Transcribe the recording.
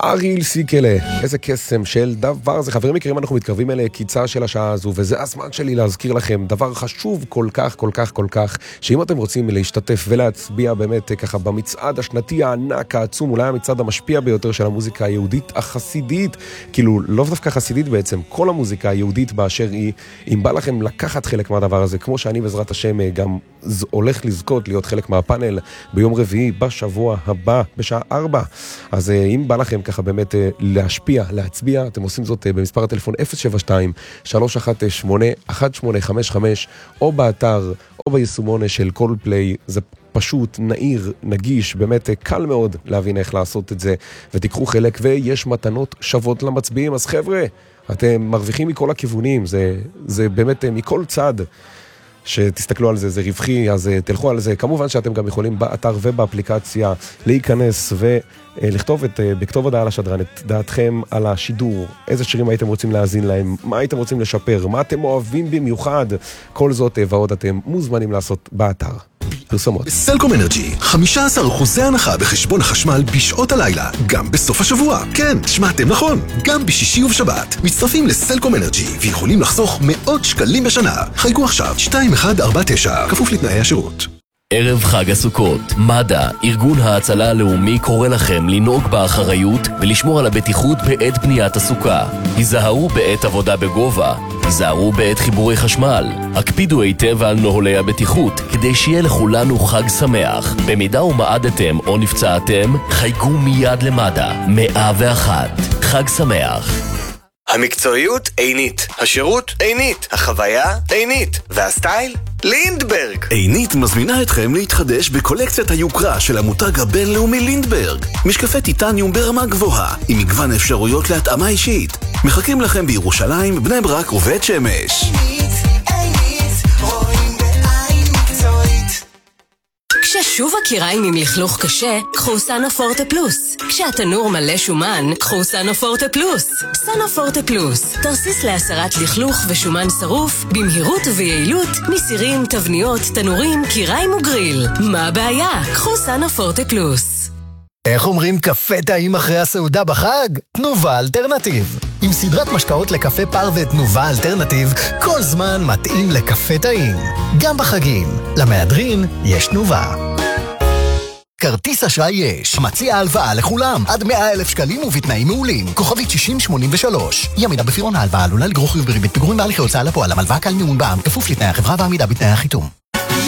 אריל סיקלה, איזה קסם של דבר זה. חברים יקרים, אנחנו מתקרבים אל קיצה של השעה הזו, וזה הזמן שלי להזכיר לכם דבר חשוב כל כך, כל כך, כל כך, שאם אתם רוצים להשתתף ולהצביע באמת ככה במצעד השנתי הענק העצום, אולי המצעד המשפיע ביותר של המוזיקה היהודית החסידית, כאילו לא דווקא חסידית בעצם, כל המוזיקה היהודית באשר היא, אם בא לכם לקחת חלק מהדבר הזה, כמו שאני בעזרת השם גם הולך לזכות להיות חלק מהפאנל ביום רביעי בשבוע הבא בשעה 4, אז אם בא לכם ככה באמת להשפיע, להצביע, אתם עושים זאת במספר הטלפון 072-318-1855 או באתר או ביישומון של קולפליי. זה פשוט, נעיר, נגיש, באמת קל מאוד להבין איך לעשות את זה, ותיקחו חלק ויש מתנות שוות למצביעים. אז חבר'ה, אתם מרוויחים מכל הכיוונים, זה באמת מכל צד שתסתכלו על זה, זה רווחי, אז תלכו על זה. כמובן שאתם גם יכולים באתר ובאפליקציה להיכנס ולכתוב בכתוב הודעה לשדרן את דעתכם על השידור, איזה שירים הייתם רוצים להאזין להם, מה הייתם רוצים לשפר, מה אתם אוהבים במיוחד, כל זאת ועוד אתם מוזמנים לעשות באתר. פרסומות. סלקום אנרג'י, 15% הנחה בחשבון החשמל בשעות הלילה, גם בסוף השבוע. כן, שמעתם נכון, גם בשישי ובשבת. מצטרפים לסלקום אנרג'י ויכולים לחסוך מאות שקלים בשנה. חייגו עכשיו 2149, כפוף לתנאי השירות. ערב חג הסוכות, מד"א, ארגון ההצלה הלאומי, קורא לכם לנהוג באחריות ולשמור על הבטיחות בעת בניית הסוכה. היזהרו בעת עבודה בגובה, היזהרו בעת חיבורי חשמל, הקפידו היטב על נוהלי הבטיחות כדי שיהיה לכולנו חג שמח. במידה ומעדתם או נפצעתם, חייגו מיד למד"א 101. חג שמח. המקצועיות עינית, השירות עינית, החוויה עינית, והסטייל לינדברג. עינית מזמינה אתכם להתחדש בקולקציית היוקרה של המותג הבינלאומי לינדברג. משקפי טיטניום ברמה גבוהה, עם מגוון אפשרויות להתאמה אישית. מחכים לכם בירושלים, בני ברק ובית שמש. כששוב הקיריים עם לכלוך קשה, קחו סנופורטה פלוס. כשהתנור מלא שומן, קחו סנופורטה פלוס. סנופורטה פלוס, תרסיס להסרת לכלוך ושומן שרוף, במהירות וביעילות, מסירים, תבניות, תנורים, קיריים וגריל. מה הבעיה? קחו סנופורטה פלוס. איך אומרים קפה טעים אחרי הסעודה בחג? תנובה אלטרנטיב. עם סדרת משקאות לקפה פר ותנובה אלטרנטיב, כל זמן מתאים לקפה טעים. גם בחגים. למהדרין יש תנובה. כרטיס אשראי יש. מציע הלוואה לכולם. עד 100,000 שקלים ובתנאים מעולים. כוכבית 6083. ימידה בפירעון ההלוואה עלולה לגרור חיוב בריבית פיגורים בהליכי הוצאה לפועל. המלוואה קל מימון בע"מ, כפוף לתנאי החברה והעמידה בתנאי החיתום.